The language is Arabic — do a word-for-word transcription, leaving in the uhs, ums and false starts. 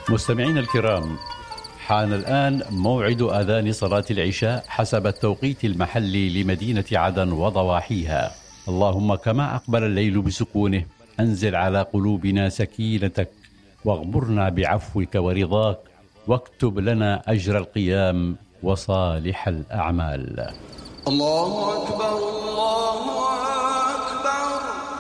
مستمعين الكرام، حان الآن موعد آذان صلاة العشاء حسب التوقيت المحلي لمدينة عدن وضواحيها. اللهم كما أقبل الليل بسكونه أنزل على قلوبنا سكينتك، واغمرنا بعفوك ورضاك، واكتب لنا أجر القيام وصالح الأعمال. الله أكبر.